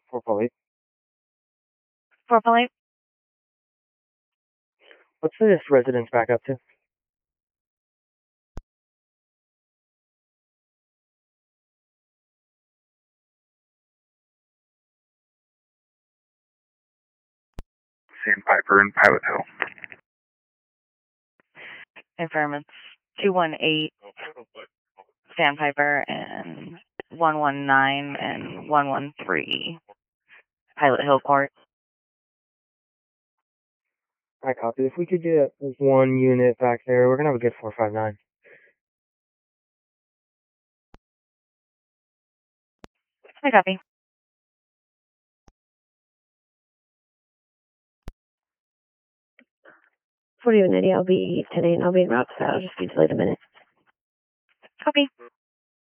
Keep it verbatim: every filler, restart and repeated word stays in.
four Polly. four Polly. What's this residence back up to? Sandpiper and Pilot Hill. Informants two one eight Sandpiper and one one nine and one one three Pilot Hill Court. I copy. If we could get one unit back there, we're gonna have a good four five nine. I copy. forty-one ninety, I'll be ten eight and I'll be en route, so I'll just be delayed a minute. Copy.